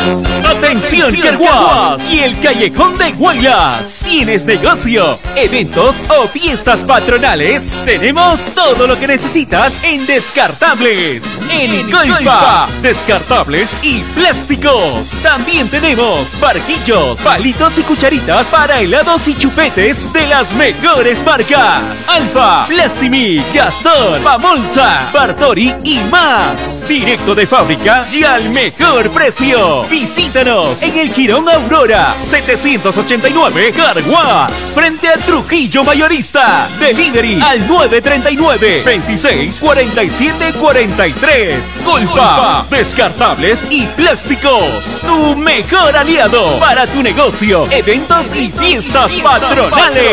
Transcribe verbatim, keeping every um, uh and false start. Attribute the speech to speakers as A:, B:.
A: Atención Carguas y el Callejón de Guayas. ¿Tienes negocio, eventos o fiestas patronales? Tenemos todo lo que necesitas en Descartables. En Golfa, descartables y plásticos. También tenemos barquillos, palitos y cucharitas para helados y chupetes de las mejores marcas: Alfa, Plastimi, Gastón, Pamolza, Bartori y más. Directo de fábrica y al mejor precio. Visítanos en el Jirón Aurora setecientos ochenta y nueve Carguas, frente a Trujillo Mayorista. Delivery al nueve treinta y nueve, veintiséis, cuarenta y siete, cuarenta y tres. Golfa, descartables y plásticos. Tu mejor aliado para tu negocio, eventos y fiestas patronales.